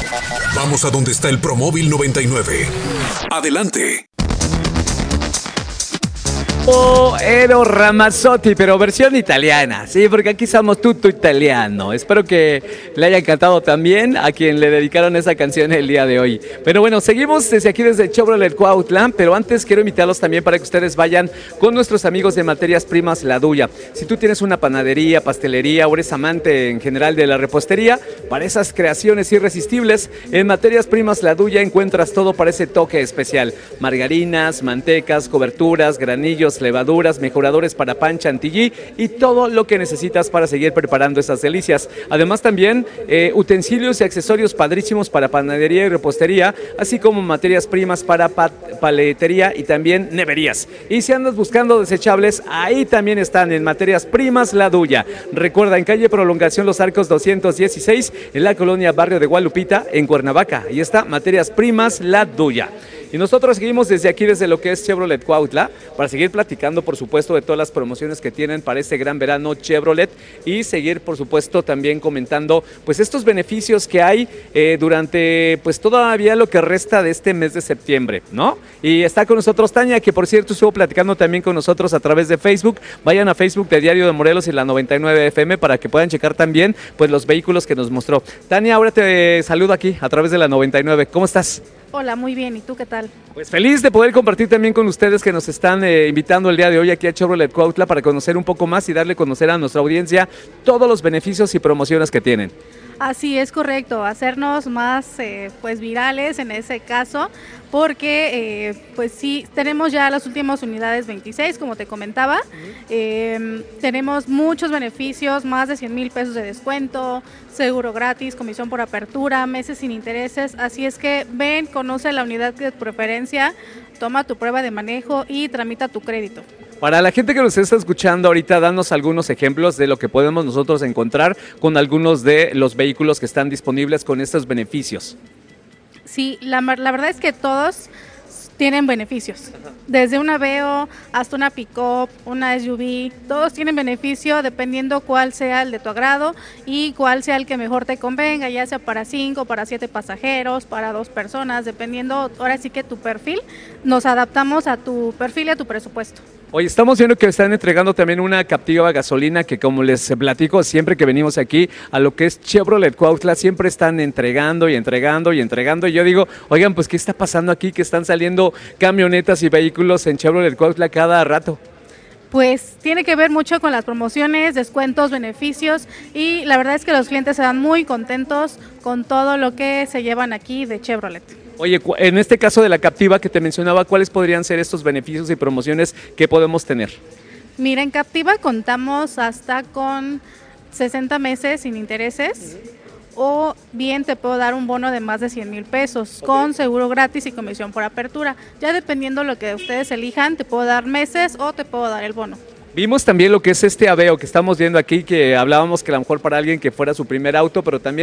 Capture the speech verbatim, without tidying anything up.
Vamos a donde está el Promóvil noventa y nueve. Adelante. Oh, Eros Ramazzotti, pero versión italiana, sí, porque aquí somos tutto italiano. Espero que le haya encantado también a quien le dedicaron esa canción el día de hoy. Pero bueno, seguimos desde aquí, desde Chevrolet Cuautla, pero antes quiero invitarlos también para que ustedes vayan con nuestros amigos de Materias Primas La Duya. Si tú tienes una panadería, pastelería o eres amante en general de la repostería, para esas creaciones irresistibles, en Materias Primas La Duya encuentras todo para ese toque especial. Margarinas, mantecas, coberturas, granillos, levaduras, mejoradores para pan, chantilly y todo lo que necesitas para seguir preparando esas delicias. Además también eh, utensilios y accesorios padrísimos para panadería y repostería, así como materias primas para pa paletería y también neverías. Y si andas buscando desechables, ahí también están en Materias Primas La Duya. Recuerda, en calle Prolongación Los Arcos doscientos dieciséis, en la colonia Barrio de Guadalupita, en Cuernavaca. Ahí está Materias Primas La Duya. Y nosotros seguimos desde aquí, desde lo que es Chevrolet Cuautla, para seguir platicando, por supuesto, de todas las promociones que tienen para este gran verano Chevrolet y seguir, por supuesto, también comentando pues estos beneficios que hay eh, durante pues todavía lo que resta de este mes de septiembre, ¿no? Y está con nosotros Tania, que por cierto estuvo platicando también con nosotros a través de Facebook. Vayan a Facebook de Diario de Morelos y la noventa y nueve F M para que puedan checar también pues los vehículos que nos mostró. Tania, ahora te saludo aquí a través de la noventa y nueve. ¿Cómo estás? Hola, muy bien. ¿Y tú qué tal? Pues feliz de poder compartir también con ustedes que nos están eh, invitando el día de hoy aquí a Chevrolet Cuautla para conocer un poco más y darle a conocer a nuestra audiencia todos los beneficios y promociones que tienen. Así es, correcto, hacernos más eh, pues virales en ese caso, porque eh, pues sí, tenemos ya las últimas unidades veintiséis, como te comentaba, eh, tenemos muchos beneficios, más de cien mil pesos de descuento, seguro gratis, comisión por apertura, meses sin intereses, así es que ven, conoce la unidad de tu preferencia, toma tu prueba de manejo y tramita tu crédito. Para la gente que nos está escuchando ahorita, danos algunos ejemplos de lo que podemos nosotros encontrar con algunos de los vehículos que están disponibles con estos beneficios. Sí, la, la verdad es que todos tienen beneficios. Desde una Aveo hasta una pick-up, una S U V, todos tienen beneficio dependiendo cuál sea el de tu agrado y cuál sea el que mejor te convenga, ya sea para cinco, para siete pasajeros, para dos personas, dependiendo, ahora sí que tu perfil, nos adaptamos a tu perfil y a tu presupuesto. Oye, estamos viendo que están entregando también una Captiva gasolina que, como les platico siempre que venimos aquí a lo que es Chevrolet Cuautla, siempre están entregando y entregando y entregando. Y yo digo, oigan, pues ¿qué está pasando aquí? Que están saliendo camionetas y vehículos en Chevrolet Cuautla cada rato. Pues tiene que ver mucho con las promociones, descuentos, beneficios y la verdad es que los clientes se dan muy contentos con todo lo que se llevan aquí de Chevrolet. Oye, en este caso de la Captiva que te mencionaba, ¿cuáles podrían ser estos beneficios y promociones que podemos tener? Mira, en Captiva contamos hasta con sesenta meses sin intereses, uh-huh. o bien te puedo dar un bono de más de cien mil pesos, okay, con seguro gratis y comisión por apertura. Ya dependiendo lo que ustedes elijan, te puedo dar meses o te puedo dar el bono. Vimos también lo que es este Aveo que estamos viendo aquí, que hablábamos que a lo mejor para alguien que fuera su primer auto, pero también